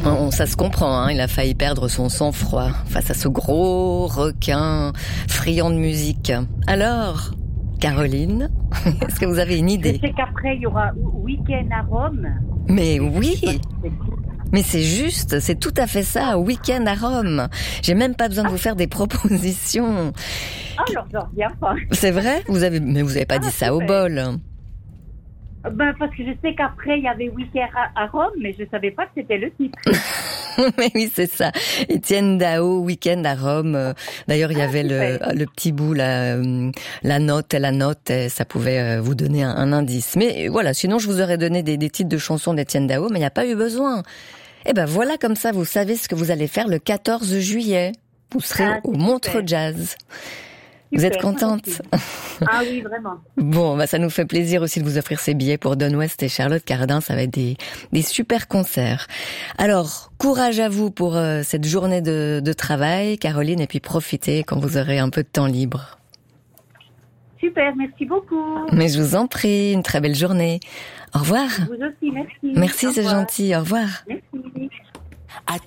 Ça se comprend, hein, il a failli perdre son sang-froid face à ce gros requin friand de musique. Alors, Caroline, est-ce que vous avez une idée? Je sais qu'après, il y aura Week-end à Rome. Mais oui, mais c'est juste, c'est tout à fait ça, Week-end à Rome. J'ai même pas besoin de vous faire des propositions. Ah, alors, j'en reviens pas. C'est vrai? Mais vous avez pas dit ça au bol. Parce que je sais qu'après, il y avait Week-end à Rome, mais je savais pas que c'était le titre. Mais oui, c'est ça. Étienne Dao, Week-end à Rome. D'ailleurs, il y avait le petit bout, la note, ça pouvait vous donner un indice. Mais voilà, sinon je vous aurais donné des titres de chansons d'Étienne Dao, mais il n'y a pas eu besoin. Et ben voilà, comme ça, vous savez ce que vous allez faire le 14 juillet. Vous serez au Montreux Jazz. Vous êtes contente? Ah oui, vraiment. Bon, ça nous fait plaisir aussi de vous offrir ces billets pour Don West et Charlotte Cardin. Ça va être des super concerts. Alors, courage à vous pour cette journée de travail, Caroline, et puis profitez quand vous aurez un peu de temps libre. Super, merci beaucoup. Mais je vous en prie, une très belle journée. Au revoir. Vous aussi, merci. Merci, c'est gentil. Au revoir. Merci.